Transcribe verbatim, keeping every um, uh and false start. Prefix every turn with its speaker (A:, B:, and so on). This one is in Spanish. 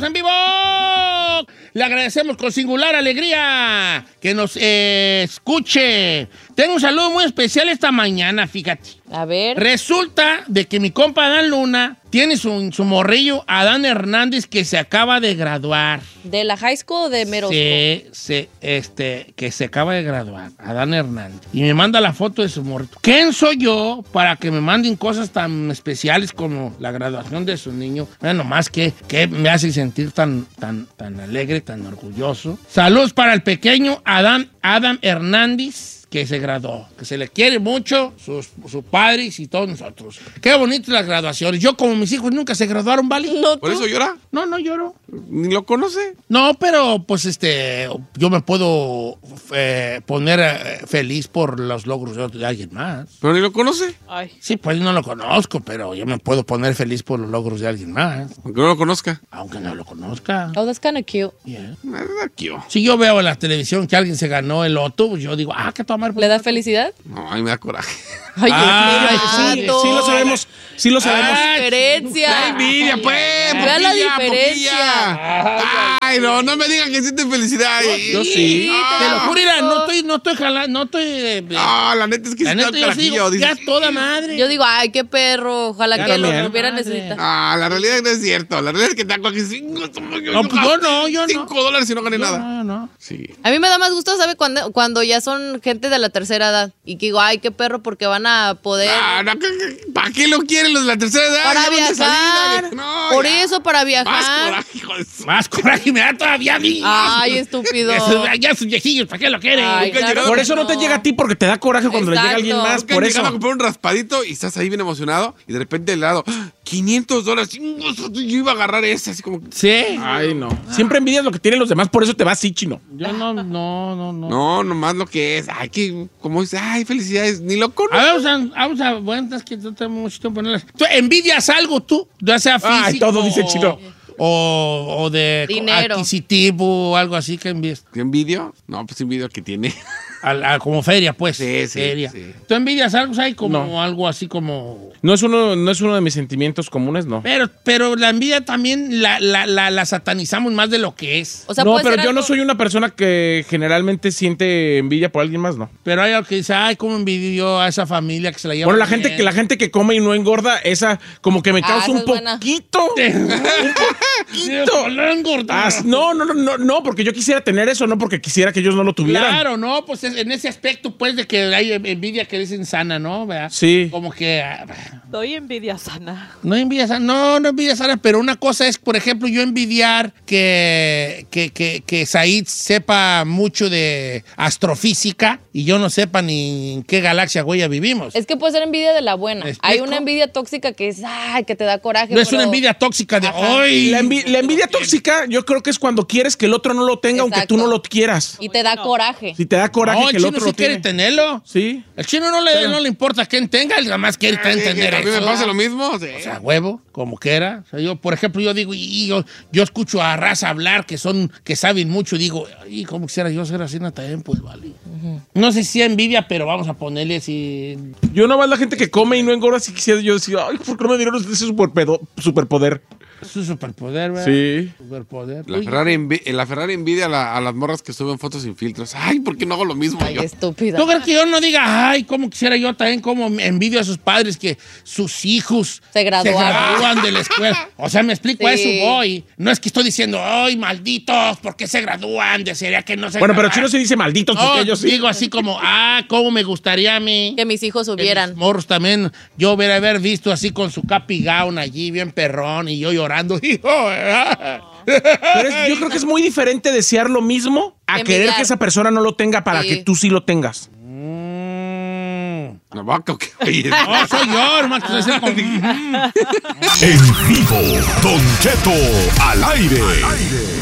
A: estamos en vivo. Le agradecemos con singular alegría que nos eh, escuche. Tengo un saludo muy especial esta mañana, fíjate.
B: A ver.
A: Resulta de que mi compa Adán Luna tiene su, su morrillo, Adán Hernández, que se acaba de graduar.
B: ¿De la high school o de middle school?
A: Sí, sí, este, que se acaba de graduar, Adán Hernández. Y me manda la foto de su morrito. ¿Quién soy yo para que me manden cosas tan especiales como la graduación de su niño? Bueno, más que, que me hace sentir tan, tan, tan alegre, tan orgulloso. Saludos para el pequeño Adán, Adam Hernández, que se graduó, que se le quiere mucho, sus, sus padres y todos nosotros. Qué bonitas las graduaciones. Yo, como mis hijos nunca se graduaron, ¿vale?
B: No,
C: ¿Por eso llora?
A: No, no lloro.
C: ¿Ni lo conoce?
A: No, pero pues este, yo me puedo eh, poner eh, feliz por los logros de, de alguien más.
C: ¿Pero ni lo conoce?
B: Ay.
A: Sí, pues no lo conozco, pero yo me puedo poner feliz por los logros de alguien más.
C: Aunque no lo conozca.
A: Aunque no lo conozca.
B: Oh, that's kind of cute.
A: Yeah.
C: Nada, tío.
A: Si yo veo en la televisión que alguien se ganó el loto, pues yo digo, ah, ¿qué tomar?
B: ¿Le da felicidad?
C: No, a mí me da coraje.
B: Ay,
A: Ay,
B: Dios
D: Sí,
B: mío,
D: sí lo sabemos, sí lo sabemos.
B: La diferencia.
C: ¡La envidia, pues!
B: Vea la
C: poquilla,
B: diferencia.
C: poquilla. Ay, no, no me digan que sienten felicidad.
D: Yo sí.
A: Te lo juro, mira, no estoy, no estoy jalando, no estoy... eh,
C: Ah, la neta es que
A: la
C: sí
A: neta,
C: da
A: yo
C: carajillo.
A: digo,
C: dices,
A: ya toda madre.
B: Yo digo, ay, qué perro. Ojalá
A: Ya
B: que lo
A: también.
B: hubiera
A: Madre.
B: necesitado.
C: Ah, la realidad no es cierto. La realidad es que te hago aquí cinco...
A: No, pues yo no, yo no.
C: Cinco dólares y no gané
A: Yo
C: nada.
A: No, no.
C: Sí.
B: A mí me da más gusto, ¿sabe? Cuando, cuando ya son gente de la tercera edad. Y que digo, ay, qué perro, porque van a poder...
C: Ah, no, ¿para qué lo quieren los de la tercera edad?
B: Para
C: Ya van de
B: viajar.
C: salida. No,
B: Por
C: ya.
B: eso, para viajar.
C: Más coraje, hijo de su...
A: Más coraje me da todavía a mí.
B: Ay, estúpido.
A: Esos- ya sus viejillos, ¿para qué lo quieren?
B: Ay,
C: Nunca he
B: claro
C: llegado-
D: Por
B: que
D: eso no te llega a ti, porque te da coraje cuando le llega
B: Exacto.
D: alguien más.
C: Nunca
D: Por
C: han llegado a
D: eso.
C: comprar un raspadito y estás ahí bien emocionado y de repente el lado, ¡ah! quinientos dólares. Chingos, yo iba a agarrar ese, así como...
A: Sí.
D: Ay, no. Siempre envidias lo que tienen los demás, por eso te vas así, chino.
A: Yo no, no, no, no.
C: No, nomás lo que es. Ay, que, como dice, ay, felicidades, ni lo conozco.
A: A ver, vamos a, vamos a, bueno, es que no tengo mucho tiempo en ponerlas. ¿Tú envidias algo tú? Ya sea físico.
D: Ay, todo dice Chino.
A: O, o de
B: Dinero.
A: adquisitivo o algo así que envíes.
C: ¿Qué envidio? No, pues envidio que tiene.
A: Al- al- como feria, pues.
C: Sí, sí,
A: Feria.
C: sí.
A: ¿Tú envidias algo, hay como
D: No.
A: algo así como...
D: No es uno, no es uno de mis sentimientos comunes, no.
A: Pero, pero la envidia también la, la, la, la satanizamos más de lo que es.
B: O sea,
D: no,
B: puede
D: pero
B: ser
D: yo
B: algo-
D: no soy una persona que generalmente siente envidia por alguien más, no.
A: Pero hay algo que dice, ay, cómo envidio yo a esa familia que se la lleva
D: Bueno, la
A: bien.
D: gente que la gente que come y no engorda, esa como que me
B: Ah,
D: causa
B: esa
D: un
B: es buena.
D: poquito. un poquito.
A: Ojalá engordara.
D: Ah, no, no, no, no, no, porque yo quisiera tener eso, no porque quisiera que ellos no lo tuvieran.
A: Claro, no, pues es- en ese aspecto, pues, de que hay envidia que es insana, ¿no? ¿Verdad?
D: Sí.
A: Como que... ah,
E: Doy envidia sana.
A: no envidia sana, no, no envidia sana, pero una cosa es, por ejemplo, yo envidiar que, que, que, que Said sepa mucho de astrofísica y yo no sepa ni en qué galaxia, güey, ya vivimos.
B: Es que puede ser envidia de la buena.
A: ¿Me
B: Hay
A: explico?
B: una envidia tóxica que es, ay, que te da coraje.
A: No es una
B: pero-
A: envidia tóxica de
B: Ajá.
A: hoy.
D: La, envi- la envidia tóxica, yo creo que es cuando quieres que el otro no lo tenga, aunque
B: Exacto.
D: tú no lo quieras.
B: Y te da coraje.
D: Si te da coraje
A: No,
D: que
A: el
D: el
A: chino
D: otro
A: sí
D: lo
A: quiere
D: tiene.
A: tenerlo.
D: Sí.
A: El chino no le, no le importa quién tenga, él nada más quiere
C: Sí, que
A: tener
C: a mí me
A: eso.
C: pasa lo mismo. Sí.
A: O sea, huevo, como quiera. O sea, yo, por ejemplo, yo digo, y yo, yo escucho a raza hablar que son, que saben mucho, y digo, y como quisiera yo ser así también, pues vale. No sé si es envidia, pero vamos a ponerle así.
D: Yo nomás la gente que come y no engorda, si quisiera yo decir, ay, ¿por qué no me dieron ese superpedo- superpoder?
A: Es un superpoder, ¿verdad?
D: Sí.
A: Superpoder.
C: La
A: Uy,
C: Ferrari, envi- la Ferrari envidia a, la- a las morras que suben fotos sin filtros. Ay, ¿por qué no hago lo mismo
B: Ay,
C: yo?
B: estúpida.
A: ¿Tú crees que yo no diga, ay, cómo quisiera yo también, como envidio a sus padres que sus hijos
B: Se graduaron.
A: gradúan de la escuela? O sea, me explico, a
B: Sí.
A: eso voy. No es que estoy diciendo, ay, malditos, ¿por qué se gradúan? Desearía que no se
D: Bueno, pero
A: graduaran.
D: Chino se dice malditos
A: No,
D: porque ellos sí.
A: digo así como, ah, cómo me gustaría a mí.
B: Que mis hijos
A: que
B: hubieran.
A: mis morros también, yo hubiera haber visto así con su capi gown allí, bien perrón, y yo llorando. Hijo,
D: Pero es- yo creo que es muy diferente desear lo mismo a
B: Envidiar.
D: querer que esa persona no lo tenga para
B: Sí.
D: que tú sí lo tengas.
C: ¿Una vaca o qué? Oye,
A: No, soy yo, hermano. que estoy como-
F: En vivo, Don Cheto al aire.